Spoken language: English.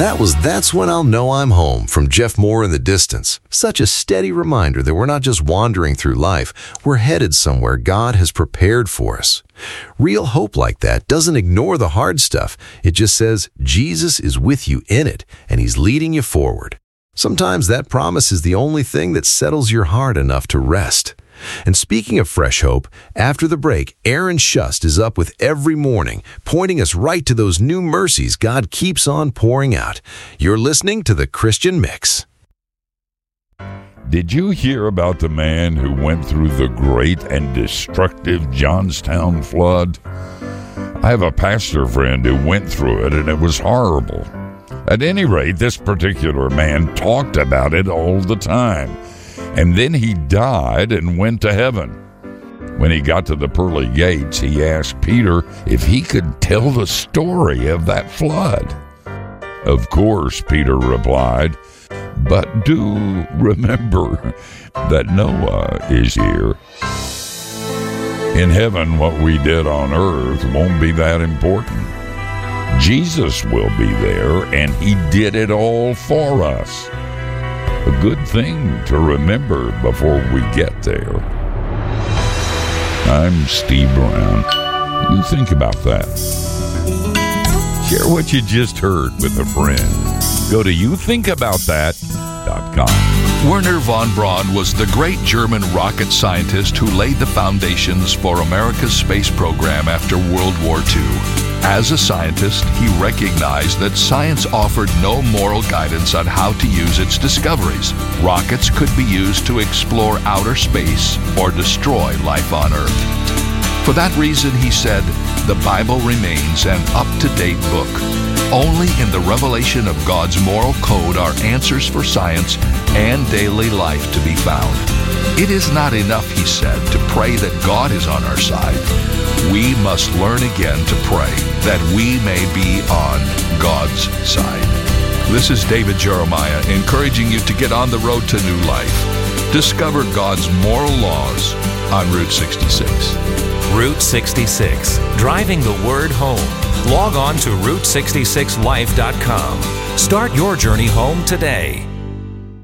That was That's When I'll Know I'm Home from Jeff Moore in the Distance. Such a steady reminder that we're not just wandering through life, we're headed somewhere God has prepared for us. Real hope like that doesn't ignore the hard stuff. It just says Jesus is with you in it, and He's leading you forward. Sometimes that promise is the only thing that settles your heart enough to rest. And speaking of fresh hope, after the break, Aaron Shust is up with Every Morning, pointing us right to those new mercies God keeps on pouring out. You're listening to The Christian Mix. Did you hear about the man who went through the great and destructive Johnstown flood? I have a pastor friend who went through it, and it was horrible. At any rate, this particular man talked about it all the time. And then he died and went to heaven. When he got to the pearly gates, he asked Peter if he could tell the story of that flood. Of course, Peter replied, but do remember that Noah is here. In heaven, what we did on earth won't be that important. Jesus will be there, and He did it all for us. A good thing to remember before we get there. I'm Steve Brown. You think about that. Share what you just heard with a friend. Go to youthinkaboutthat.com. Wernher von Braun was the great German rocket scientist who laid the foundations for America's space program after World War II. As a scientist, he recognized that science offered no moral guidance on how to use its discoveries. Rockets could be used to explore outer space or destroy life on Earth. For that reason, he said, the Bible remains an up-to-date book. Only in the revelation of God's moral code are answers for science and daily life to be found. It is not enough, he said, to pray that God is on our side. We must learn again to pray that we may be on God's side. This is David Jeremiah encouraging you to get on the road to new life. Discover God's moral laws on Route 66. Route 66, driving the word home. Log on to Route66Life.com. Start your journey home today.